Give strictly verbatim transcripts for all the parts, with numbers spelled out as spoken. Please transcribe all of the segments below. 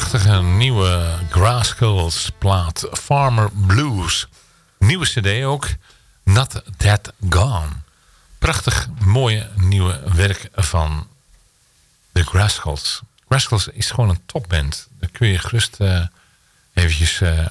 prachtige nieuwe Grasskulls plaat Farmer Blues. Nieuwe cd ook, Not That Gone. Prachtig mooie nieuwe werk van de Grasskulls. Grasskulls is gewoon een topband. Daar kun je gerust uh, eventjes uh,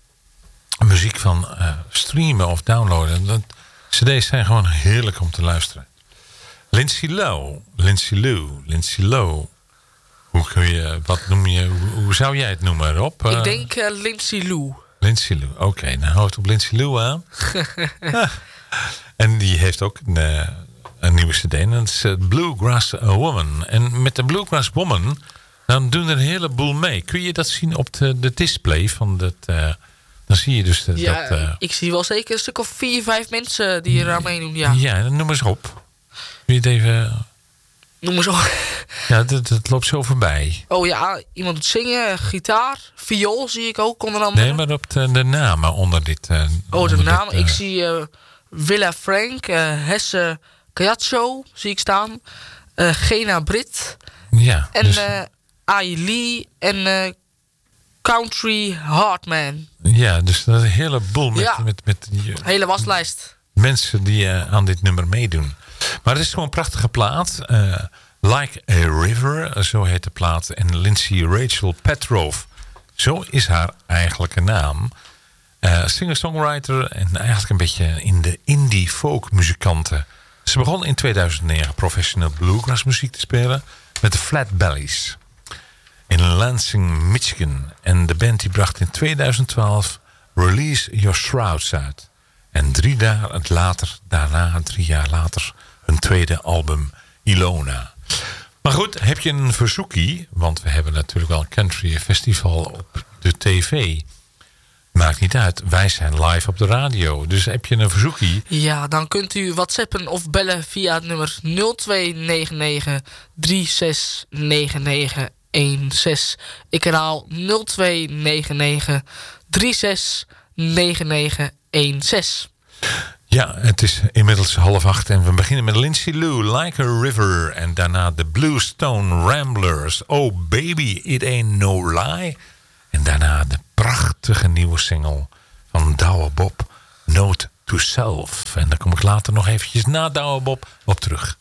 muziek van uh, streamen of downloaden. Dat, cd's zijn gewoon heerlijk om te luisteren. Lindsay Low, Lindsay Lou, Lindsay Low. Hoe kun je, wat noem je, hoe, hoe zou jij het noemen, Rob? Ik denk uh, Lindsay Lou. Lindsay Lou, oké. Okay, dan houdt op Lindsay Lou aan. ah. En die heeft ook een, uh, een nieuwe cd. En dat is uh, Bluegrass Woman. En met de Bluegrass Woman, dan doen er een heleboel mee. Kun je dat zien op de, de display van dat... Uh, dan zie je dus de, ja, dat... Uh, ik zie wel zeker een stuk of vier, vijf mensen die er aan meedoen, ja. Ja, dan noem eens op. Kun je het even... Noem eens op. Ja, dat, dat loopt zo voorbij. Oh ja, iemand doet zingen, gitaar, viool zie ik ook onder andere. Nee, maar op de, de namen onder dit... Uh, oh, de namen. Dit, uh, ik zie uh, Willa Frank, uh, Hesse Cayazzo zie ik staan. Uh, Gena Britt. Ja. En dus, uh, Ai Lee en uh, Country Heartman. Ja, dus dat is een heleboel met... Ja, met, met, met uh, hele waslijst. Mensen die uh, aan dit nummer meedoen. Maar het is gewoon een prachtige plaat. Uh, Like a River, zo heet de plaat. En Lindsay Rachel Petrov, zo is haar eigenlijke naam. Uh, singer-songwriter en eigenlijk een beetje in de indie folk muzikanten. Ze begon in tweeduizend negen professioneel bluegrass muziek te spelen met de Flat Bellies in Lansing, Michigan. En de band die bracht in tweeduizend twaalf Release Your Shrouds uit. En drie dagen later, daarna, drie jaar later, hun tweede album Ilona. Maar goed, heb je een verzoekie? Want we hebben natuurlijk wel een country festival op de tv. Maakt niet uit, wij zijn live op de radio. Dus heb je een verzoekie? Ja, dan kunt u whatsappen of bellen via het nummer nul twee negen negen drie zes negen negen een zes. Ik herhaal nul twee negen negen drie zes negen negen een zes. Ja, het is inmiddels half acht en we beginnen met Lindsay Lou, Like a River. En daarna de Bluestone Ramblers, Oh Baby, It Ain't No Lie. En daarna de prachtige nieuwe single van Douwe Bob, Note to Self. En daar kom ik later nog eventjes na Douwe Bob op terug.